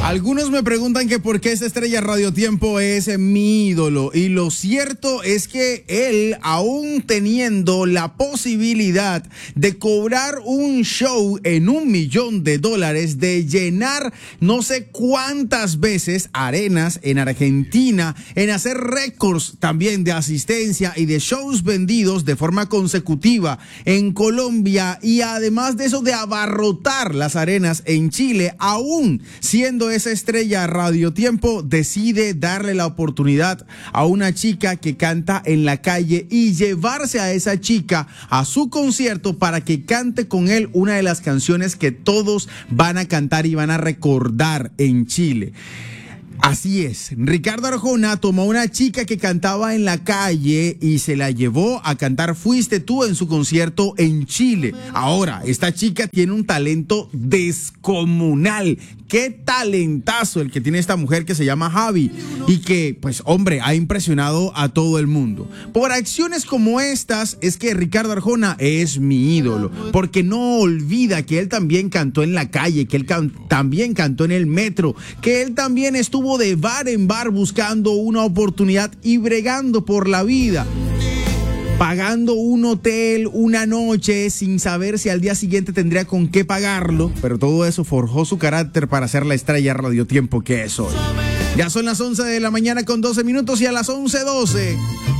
Algunos me preguntan que por qué esta estrella Radio Tiempo es mi ídolo, y lo cierto es que él, aún teniendo la posibilidad de cobrar un show en $1 millón, de llenar no sé cuántas veces arenas en Argentina, en hacer récords también de asistencia y de shows vendidos de forma consecutiva en Colombia, y además de eso de abarrotar las arenas en Chile, aún siendo esa estrella Radio Tiempo, decide darle la oportunidad a una chica que canta en la calle y llevarse a esa chica a su concierto para que cante con él una de las canciones que todos van a cantar y van a recordar en Chile. Así es, Ricardo Arjona tomó a una chica que cantaba en la calle y se la llevó a cantar Fuiste Tú en su concierto en Chile. Ahora, esta chica tiene un talento descomunal. Qué talentazo el que tiene esta mujer que se llama Javi y que, pues, hombre, ha impresionado a todo el mundo. Por acciones como estas es que Ricardo Arjona es mi ídolo, porque no olvida que él también cantó en la calle, que él también cantó en el metro, que él también estuvo de bar en bar buscando una oportunidad y bregando por la vida, pagando un hotel una noche sin saber si al día siguiente tendría con qué pagarlo, pero todo eso forjó su carácter para ser la estrella Radio Tiempo que es hoy. Ya son las 11 de la mañana con 12 minutos y a las 11:12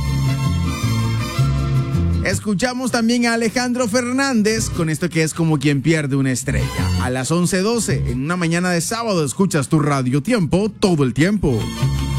escuchamos también a Alejandro Fernández con esto que es Como quien pierde una estrella. A las 11:12 en una mañana de sábado escuchas tu Radio Tiempo todo el tiempo.